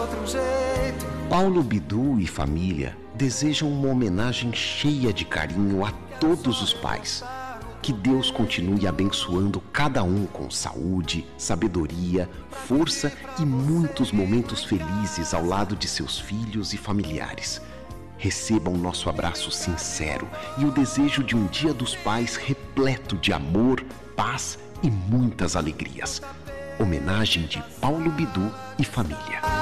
outro jeito. Paulo Bidu e família desejam uma homenagem cheia de carinho a todos os pais. Que Deus continue abençoando cada um com saúde, sabedoria, força e muitos momentos felizes ao lado de seus filhos e familiares. Recebam nosso abraço sincero e o desejo de um Dia dos Pais repleto de amor, paz e muitas alegrias. Homenagem de Paulo Bidu e família.